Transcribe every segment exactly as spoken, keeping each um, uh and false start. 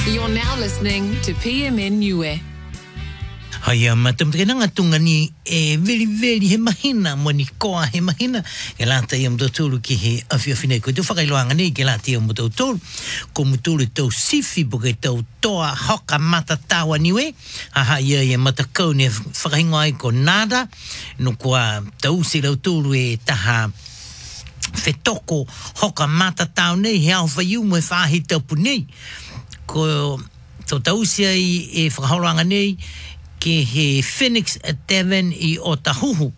You're now listening to P M N Niue. Hai matam te nga tunga ni e very very he mahina mo ni koa he mahina e la te am do tulu ki he afia fine ko tu whakailoanga nei ke la te am do tulu ko mutulu tau sifi po ke tau toa hoka mata tawa niwe aha ia ia mata kau ne whakahingo ai ko nada no kua tau si lau tulu e taha whetoko hoka mata tau nei he au whaiu mo e whahi taupu nei ko tau tau si ai e whakaholoanga nei ke he Phoenix Devon I Otahuhu.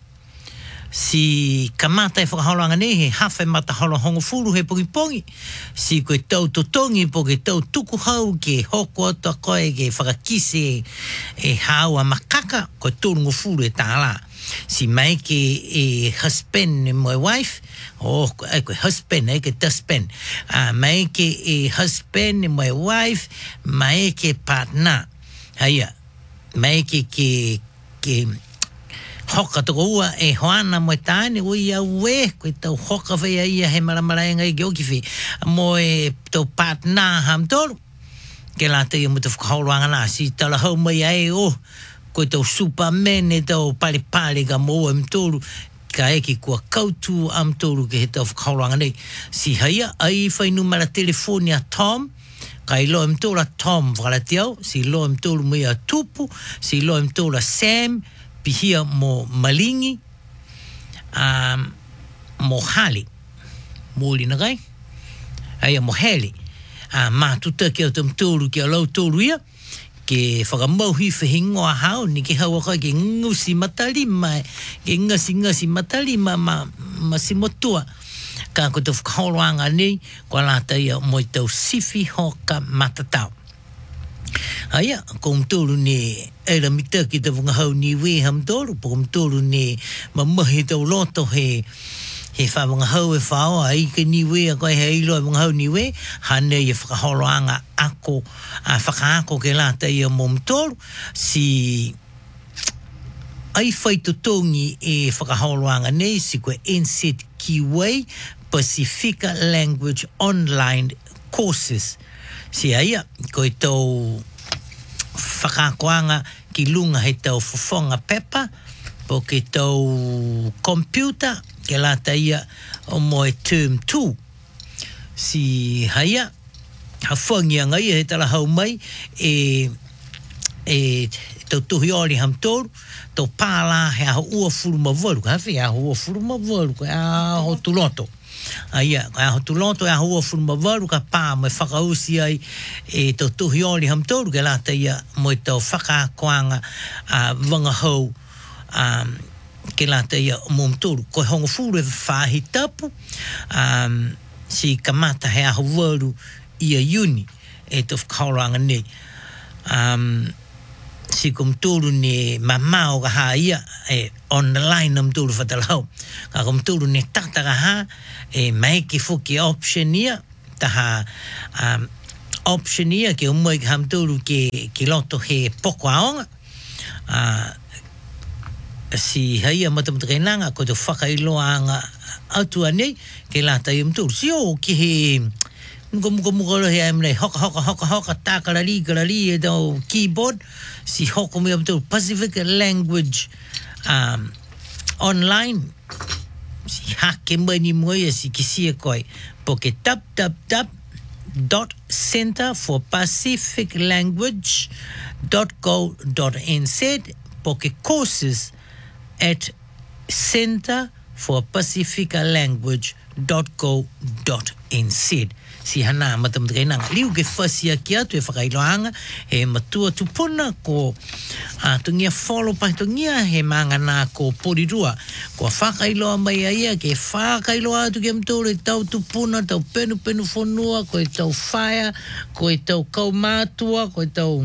Si kamata e whakaholanga nei he hawhi mata holo hongo furu he pongi pongi. Si koe tau totongi po ke tau tuku hau ke hoko ata koe ke whakakise e haua makaka koe tōrungo furu e tāla. Si mai ke e husband e my wife, oh, e koe husband, e ke dustbin. Uh, mai ke e husband e my wife, mai ke partner. Haia. Mai ke ke ke hoka toko ua e hoana mo e tāne ui au e koe tau hoka whea ia he maramaraenga i geoki whi mo e tau partner ham tolu ke la te ia mo te whakaholwanga nā si tala hau mai ai o koe tau Superman e tau pare pare ka mo am tolu ka eki kua kautu am tolu ke he tau whakaholwanga nei si haia ai whainu mara telefonia Tom kai lo em tola Tom vratiao si lo em tolu mea tupu si lo em tola Sam pihia mo malingi um, mo hali mo lina kai ai mo hali a uh, ma tuta ke o tem tolu ke lo tolu ia ke whakamauhi whahingoa hao ni ke hawa kai ke ngusi matalima ke ngasi ngasi matalima ma, ma simotua ka ko te whakaholwanga nei, ko la te ia mo tau sifi hoka matatau. Aia, ko mtolu ne, eira mita ki te wangahau ni we ham tolu, po mtolu ne, ma mahi tau loto he, he wha wangahau e whao, ai ke ni we, a koe he ilo e wangahau ni we, hane ia whakaholwanga ako, a whakaako ke la te ia mo mtolu, si ai whaitotongi e whakaholwanga nei, si koe N Z Kiwi, Pacifica Language Online Courses. Si aia, koe tau whakakoanga ki lunga he tau whawhonga pepa, po ke tau computer, ke la taia o moe term two. Si haia, hawhangia ngai he tala hau mai, e, e tau tuhi oli ham tōru, tau pāla he aho ua furu ma waru, ka hawhi aho ua furu ma waru, ka aho tuloto. Aia, ka aho tuloto e aho ua furu ma waru, ka pā mai whakausi ai e tau tuhi oli ham tōru, ke la taia mo tau whakakoanga uh, wangahau, um, ke la taia mom tōru, koe hongo furu e whahi tapu, um, si kamata he aho waru ia uni, e tau whakauranga nei. Um, si kum tulu ni mamao ka ha ia e online nam tulu fatalau ka kum tulu ni tata ka ha e mai ki fuki option ia taha um, option ia ke umoi ka ham tulu ke ki loto he poko aonga uh, si haia matamata kainanga ko te whakailoanga atua nei ke lata i mtulu si o ki he muka muka muka he am nei hoka hoka hoka hoka takarari karari e tau keyboard si hoko me am Pacific Language um, online si hake mani moia si kisia koi po ke tap tap tap dot center for Pacific Language dot co dot nz po ke courses at center for Pacific Language dot co dot nz si hana matamata kai nanga liu ke whasia ki atu e whakailoanga he matua tupuna ko uh, tungia follow pa tungia he manga nā ko porirua ko whakailoa mai aia ke whakailoa atu ke mtore tau tupuna tau penu penu whonua ko e tau whaia ko e tau kaumātua ko e tau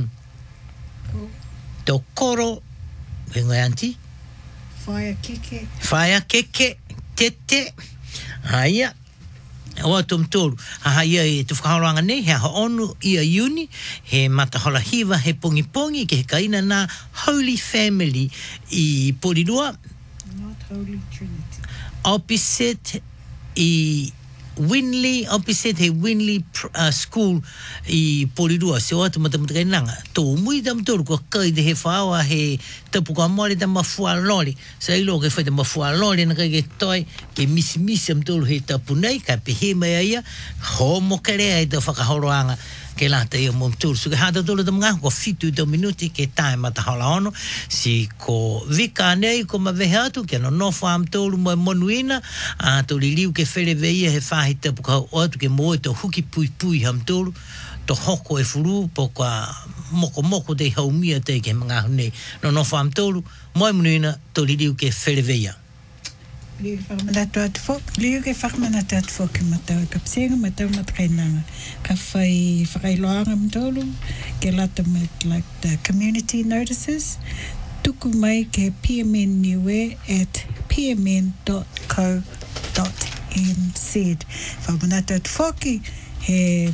tau koro he ngoi anti whaia keke whaia keke tete haia o tum tolu ha ia e tu whakaholanga nei he ha onu ia uni he matahola hiva he pongi pongi ke he kaina na Holy Family I Porirua not Holy Trinity opposite I Winley, opposite he Winley uh, School i Polirua, se o atu matamata nanga. Tō mui tam tōru ko kai de he whaua he tapu ka mori ta mafua lori. Sa ilo ke whai ta mafua lori na kai ke toi ke misi misi am tōru he tapu nei, ka pehe mai aia, ho mo karea i ta whakahoroanga ke lata ia mom tūru. So ke hata tōru ta mga ko fitu ta minuti ke tae mata hala ono, si ko vika nei ko ma vehe atu, ke no nofa am tōru mo monuina, a tōri liu ke where veia he whahi tapu ka o atu ke moe to huki pui pui ham tōru, to hoko e furu po ka moko moko te haumia te ke mga hunei. No nofa am tōru, moe monuina tōri liu ke where veia. Liu ke whakamanatu atu fo, liu ke whakamanatu atu fo ke matau, ka psenga matau matakainanga. Ka whai whakailoanga mtolu, ke lata met like the community notices, tuku mai ke P M N niue at p m n dot co dot n z. Whakamanatu atu fo ki he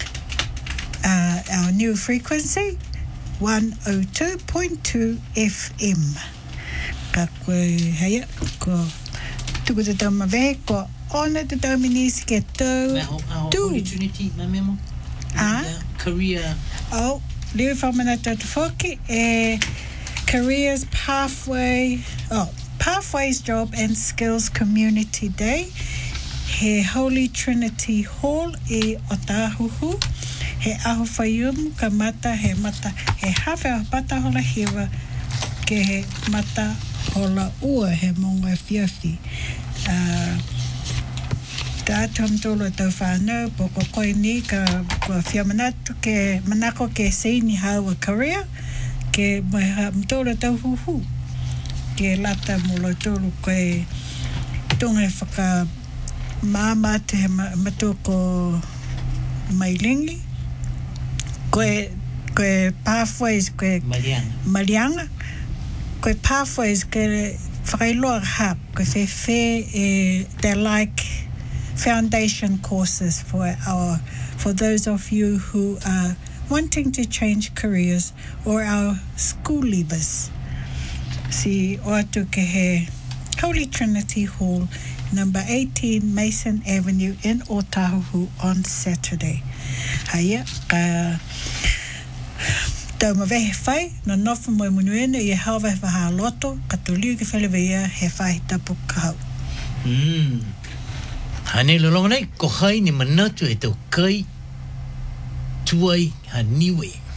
uh, our new frequency, one oh two point two F M. Ka koe heia, ko tuku te tau mawe, ko ona te tau minisi ke tau tu. Opportunity, my memo? Ah? Career. Oh, liu whamanata te whoki, e Careers Pathway, oh, Pathways Job and Skills Community Day, he Holy Trinity Hall e Otahuhu, he aho whaiumu ka mata, he mata, he hawhi a pata hola hewa, ke he mata hola ua he monga whiawhi. Uh, tā tam tolo tau whānau, po ko koe ni ka kua whiamanatu ke manako ke seini haua Korea, ke mai mtolo tau huhu, ke lata mulo tolo koe tonga e whaka māma te he matoko mailingi, koe, koe pathways, koe Marianga. Marianga, koe pathways, koe whakailoa hap, koe whewhe e they're like foundation courses for our for those of you who are wanting to change careers or our school leavers. Si o atu ke he Holy Trinity Hall, number eighteen Mason Avenue in Otahuhu on Saturday. Haia, ka tau mawehe whai, no nofu moe munuena i e hawa whaha loto, ka tō liu ke wheleweia he whahi tapu kahau. Mm. Hane lolonga nei, ko hai ni manatu e tau kai tuai ha niwe.